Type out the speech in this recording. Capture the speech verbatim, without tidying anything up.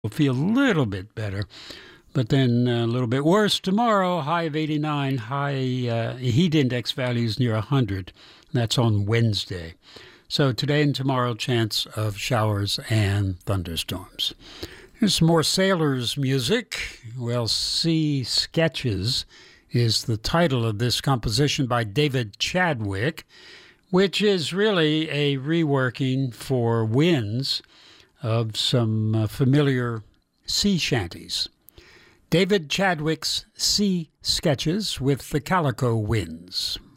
Will feel a little bit better, but then a little bit worse tomorrow. High of eighty-nine, high uh, heat index values near one hundred. That's on Wednesday. So today and tomorrow, chance of showers and thunderstorms. Here's some more Sailors music. Well, Sea Sketches is the title of this composition by David Chadwick, which is really a reworking for winds of some uh, familiar sea shanties. David Chadwick's Sea Sketches with the Calico Winds.